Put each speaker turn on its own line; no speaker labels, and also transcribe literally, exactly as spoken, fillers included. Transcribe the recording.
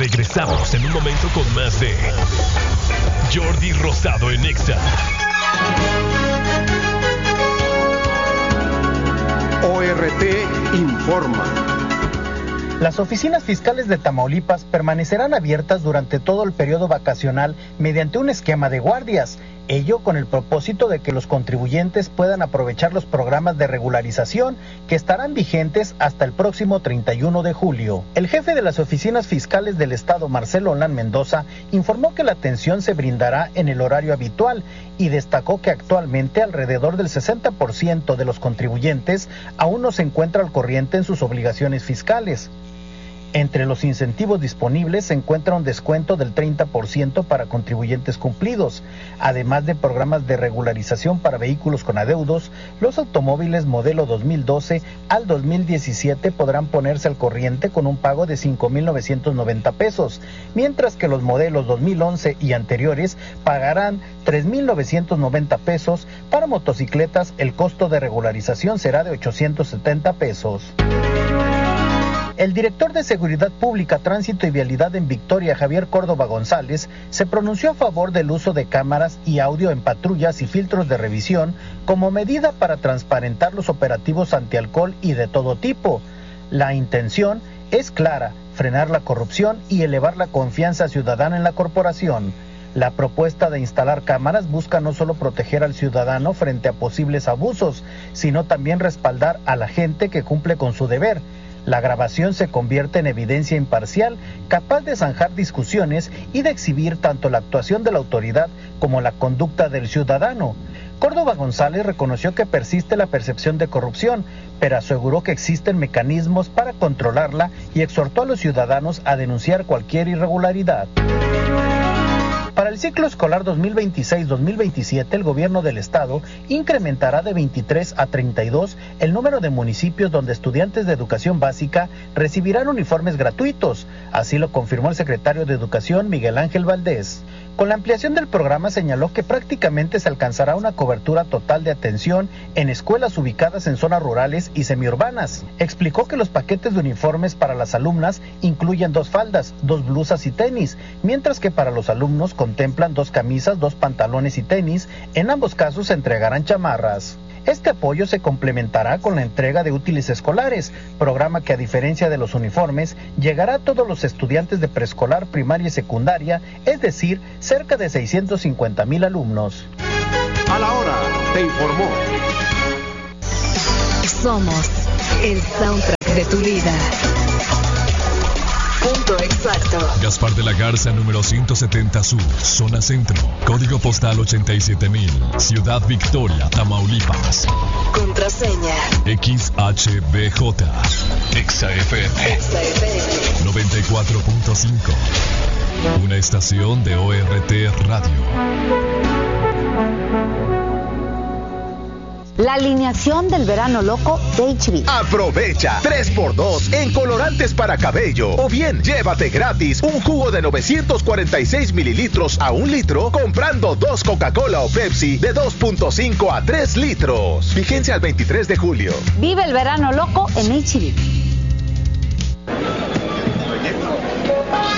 Regresamos en un momento con más de Jordi Rosado en Exa.
O R T informa.
Las oficinas fiscales de Tamaulipas permanecerán abiertas durante todo el periodo vacacional mediante un esquema de guardias, ello con el propósito de que los contribuyentes puedan aprovechar los programas de regularización que estarán vigentes hasta el próximo treinta y uno de julio. El jefe de las oficinas fiscales del estado, Marcelo Olán Mendoza, informó que la atención se brindará en el horario habitual y destacó que actualmente alrededor del sesenta por ciento de los contribuyentes aún no se encuentra al corriente en sus obligaciones fiscales. Entre los incentivos disponibles se encuentra un descuento del treinta por ciento para contribuyentes cumplidos, además de programas de regularización para vehículos con adeudos. Los automóviles modelo dos mil doce al dos mil diecisiete podrán ponerse al corriente con un pago de cinco mil novecientos noventa pesos, mientras que los modelos dos mil once y anteriores pagarán tres mil novecientos noventa pesos. Para motocicletas el costo de regularización será de ochocientos setenta pesos. El director de Seguridad Pública, Tránsito y Vialidad en Victoria, Javier Córdoba González, se pronunció a favor del uso de cámaras y audio en patrullas y filtros de revisión como medida para transparentar los operativos antialcohol y de todo tipo. La intención es clara: frenar la corrupción y elevar la confianza ciudadana en la corporación. La propuesta de instalar cámaras busca no solo proteger al ciudadano frente a posibles abusos, sino también respaldar a la gente que cumple con su deber. La grabación se convierte en evidencia imparcial, capaz de zanjar discusiones y de exhibir tanto la actuación de la autoridad como la conducta del ciudadano. Córdoba González reconoció que persiste la percepción de corrupción, pero aseguró que existen mecanismos para controlarla y exhortó a los ciudadanos a denunciar cualquier irregularidad. Para el ciclo escolar dos mil veintiséis dos mil veintisiete, el gobierno del estado incrementará de veintitrés a treinta y dos el número de municipios donde estudiantes de educación básica recibirán uniformes gratuitos. Así lo confirmó el secretario de Educación, Miguel Ángel Valdés. Con la ampliación del programa señaló que prácticamente se alcanzará una cobertura total de atención en escuelas ubicadas en zonas rurales y semiurbanas. Explicó que los paquetes de uniformes para las alumnas incluyen dos faldas, dos blusas y tenis, mientras que para los alumnos contemplan dos camisas, dos pantalones y tenis. En ambos casos se entregarán chamarras. Este apoyo se complementará con la entrega de útiles escolares, programa que, a diferencia de los uniformes, llegará a todos los estudiantes de preescolar, primaria y secundaria, es decir, cerca de seiscientos cincuenta mil alumnos.
A la hora, te informó.
Somos el soundtrack de tu vida. Punto exacto.
Gaspar de la Garza, número ciento setenta Sur, zona centro, código postal ochenta y siete mil, Ciudad Victoria, Tamaulipas.
Contraseña
X H B J, Exa F M,
Exa F M
noventa y cuatro punto cinco, una estación de O R T Radio.
La alineación del verano loco de H B.
Aprovecha tres por dos en colorantes para cabello. O bien, llévate gratis un jugo de novecientos cuarenta y seis mililitros a un litro comprando dos Coca-Cola o Pepsi de dos punto cinco a tres litros. Vigencia al veintitrés de julio.
Vive el verano loco en H B.